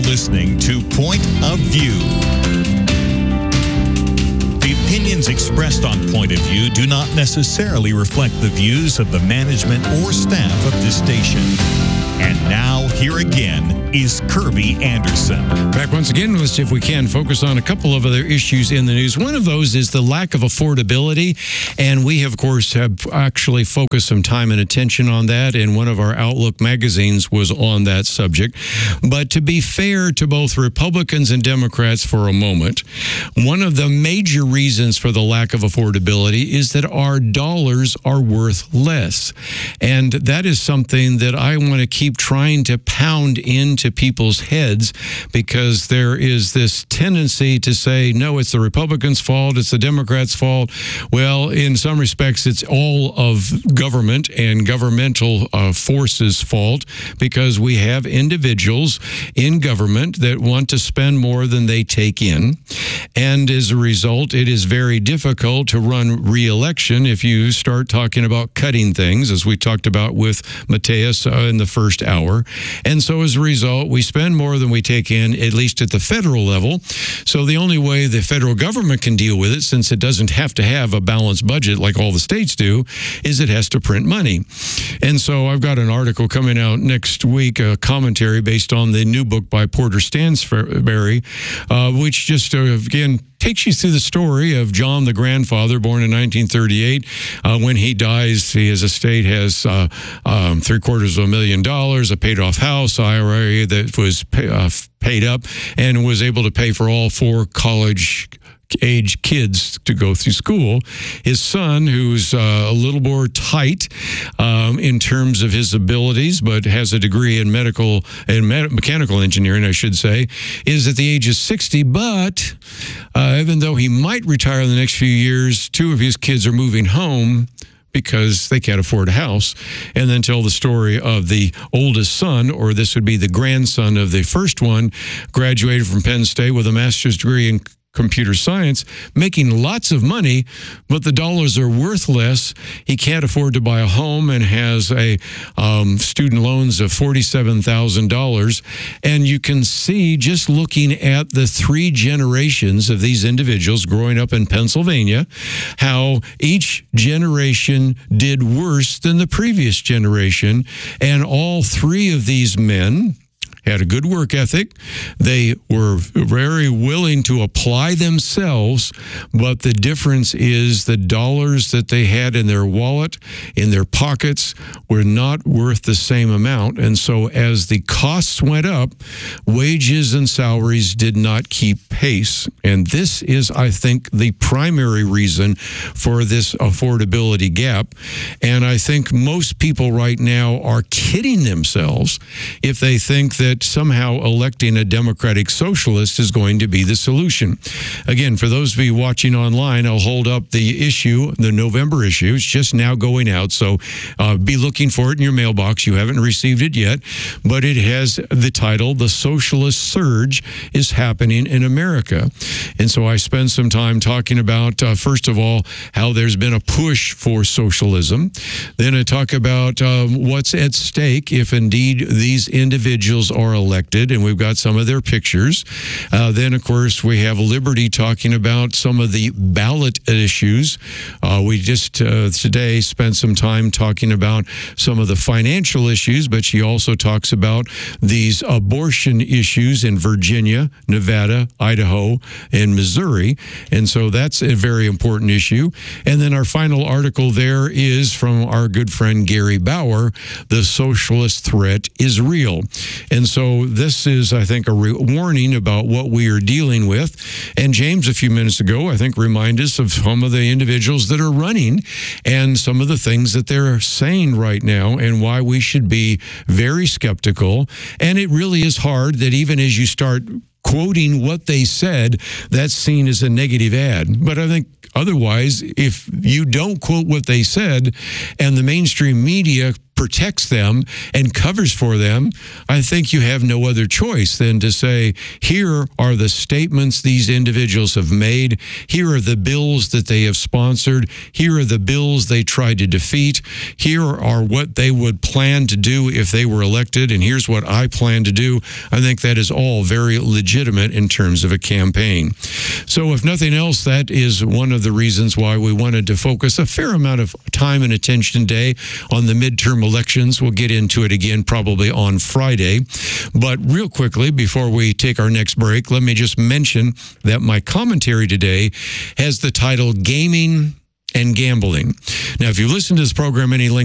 listening to Point of View. The opinions expressed on Point of View do not necessarily reflect the views of the management or staff of this station. And now, here again is Kirby Anderson. Back once again, let's see if we can focus on a couple of other issues in the news. One of those is the lack of affordability, and we, of course, have actually focused some time and attention on that, and one of our Outlook magazines was on that subject. But to be fair to both Republicans and Democrats for a moment, one of the major reasons for the lack of affordability is that our dollars are worth less. And that is something that I want to keep trying to pound into people's heads, because there is this tendency to say, no, it's the Republicans' fault, it's the Democrats' fault. Well, in some respects, it's all of government and governmental forces' fault, because we have individuals in government that want to spend more than they take in. And as a result, it is very difficult to run re-election if you start talking about cutting things, as we talked about with Mateus in the first hour. And so as a result, we spend more than we take in, at least at the federal level. So the only way the federal government can deal with it, since it doesn't have to have a balanced budget like all the states do, is it has to print money. And so I've got an article coming out next week, a commentary based on the new book by Porter Stansberry, which just, again, takes you through the story of John, the grandfather, born in 1938. When he dies, his estate has $750,000, a paid-off house, IRA that was paid up, and was able to pay for all 4 college-age kids to go through school. His son, who's a little more tight in terms of his abilities, but has a degree in mechanical engineering, I should say, is at the age of 60. But even though he might retire in the next few years, 2 of his kids are moving home because they can't afford a house, and then tell the story of the oldest son, or this would be the grandson of the first one, graduated from Penn State with a master's degree in computer science, making lots of money, but the dollars are worth less. He can't afford to buy a home and has a student loans of $47,000. And you can see, just looking at the 3 generations of these individuals growing up in Pennsylvania, how each generation did worse than the previous generation. And all 3 of these men had a good work ethic. They were very willing to apply themselves, but the difference is the dollars that they had in their wallet, in their pockets, were not worth the same amount. And so as the costs went up, wages and salaries did not keep pace. And this is, I think, the primary reason for this affordability gap. And I think most people right now are kidding themselves if they think that somehow electing a Democratic socialist is going to be the solution. Again, for those of you watching online, I'll hold up the issue, the November issue. It's just now going out, so be looking for it in your mailbox. You haven't received it yet, but it has the title, "The Socialist Surge is Happening in America." And so I spend some time talking about, first of all, how there's been a push for socialism. Then I talk about what's at stake if indeed these individuals are elected, and we've got some of their pictures. Then, of course, we have Liberty talking about some of the ballot issues. We just today spent some time talking about some of the financial issues, but she also talks about these abortion issues in Virginia, Nevada, Idaho, and Missouri. And so that's a very important issue. And then our final article there is from our good friend Gary Bauer, "The Socialist Threat is Real." And so this is, I think, a warning about what we are dealing with. And James, a few minutes ago, I think, reminded us of some of the individuals that are running and some of the things that they're saying right now and why we should be very skeptical. And it really is hard that even as you start quoting what they said, that's seen as a negative ad. But I think otherwise, if you don't quote what they said and the mainstream media protects them and covers for them, I think you have no other choice than to say, here are the statements these individuals have made. Here are the bills that they have sponsored. Here are the bills they tried to defeat. Here are what they would plan to do if they were elected, and here's what I plan to do. I think that is all very legitimate in terms of a campaign. So if nothing else, that is one of the reasons why we wanted to focus a fair amount of time and attention today on the midterm elections. We'll get into it again probably on Friday. But real quickly, before we take our next break, let me just mention that my commentary today has the title Gaming and Gambling. Now, if you listen to this program any length